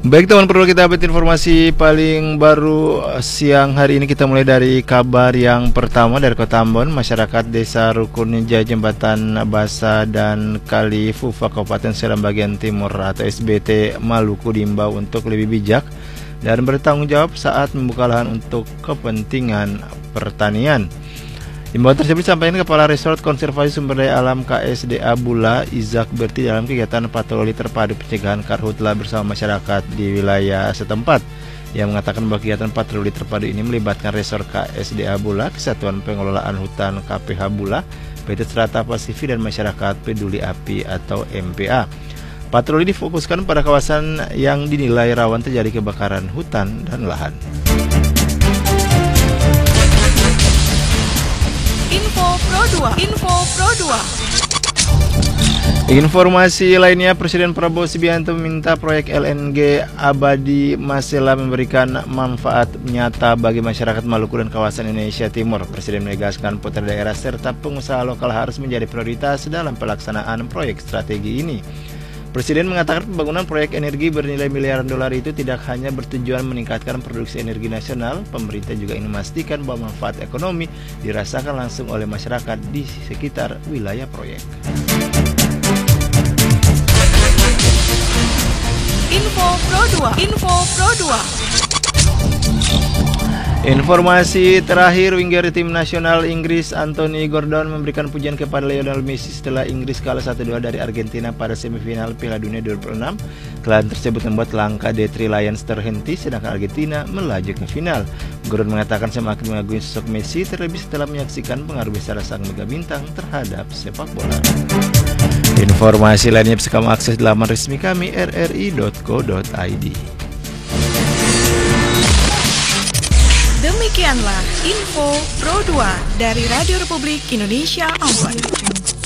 Baik teman, perlu kita update informasi paling baru siang hari ini. Kita mulai dari kabar yang pertama dari Kota Ambon. Masyarakat Desa Rukun Jembatan Basa dan Kali Fufa Kabupaten Seram bagian Timur atau SBT Maluku diimbau untuk lebih bijak dan bertanggung jawab saat membuka lahan untuk kepentingan pertanian. Himbauan tersebut disampaikan Kepala Resort Konservasi Sumber Daya Alam KSDA Bula Izak Berti dalam kegiatan patroli terpadu pencegahan karhutla bersama masyarakat di wilayah setempat. Ia mengatakan bahwa kegiatan patroli terpadu ini melibatkan Resort KSDA Bula, Kesatuan Pengelolaan Hutan KPH Bula, PT Strata Pasifi dan Masyarakat Peduli Api atau MPA. Patroli difokuskan pada kawasan yang dinilai rawan terjadi kebakaran hutan dan lahan. Info Pro 2. Informasi lainnya, Presiden Prabowo Subianto meminta proyek LNG Abadi Masela memberikan manfaat nyata bagi masyarakat Maluku dan kawasan Indonesia Timur. Presiden menegaskan putra daerah serta pengusaha lokal harus menjadi prioritas dalam pelaksanaan proyek strategi ini. Presiden mengatakan pembangunan proyek energi bernilai miliaran dolar itu tidak hanya bertujuan meningkatkan produksi energi nasional, pemerintah juga ingin memastikan bahwa manfaat ekonomi dirasakan langsung oleh masyarakat di sekitar wilayah proyek. Info Pro 2. Informasi terakhir, winger tim nasional Inggris Anthony Gordon memberikan pujian kepada Lionel Messi setelah Inggris kalah 1-2 dari Argentina pada semifinal Piala Dunia 2006. Kekalahan tersebut membuat langkah The3 Lions terhenti sedangkan Argentina melaju ke final. Gordon mengatakan semakin mengagumi sosok Messi terlebih setelah menyaksikan pengaruh besar sang mega bintang terhadap sepak bola. Informasi lainnya bisa kamu akses di laman resmi kami rri.co.id. Demikianlah Info Pro 2 dari Radio Republik Indonesia Ambon.